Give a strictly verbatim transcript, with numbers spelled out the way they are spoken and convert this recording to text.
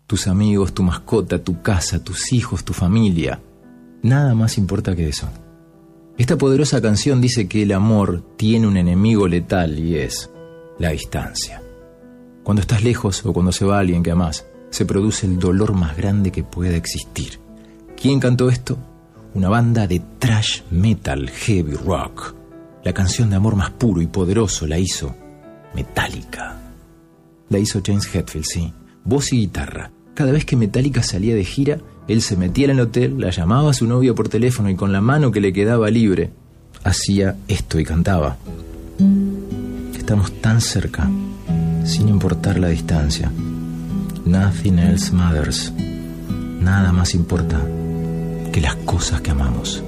tus amigos, tu mascota, tu casa, tus hijos, tu familia. Nada más importa que eso. Esta poderosa canción dice que el amor tiene un enemigo letal y es la distancia. Cuando estás lejos o cuando se va alguien que amás, se produce el dolor más grande que pueda existir. ¿Quién cantó esto? Una banda de thrash metal heavy rock. La canción de amor más puro y poderoso la hizo Metallica. La hizo James Hetfield, sí. Voz y guitarra. Cada vez que Metallica salía de gira, él se metía en el hotel, la llamaba a su novia por teléfono y con la mano que le quedaba libre, hacía esto y cantaba. Estamos tan cerca, sin importar la distancia. Nothing else matters. Nada más importa que las cosas que amamos.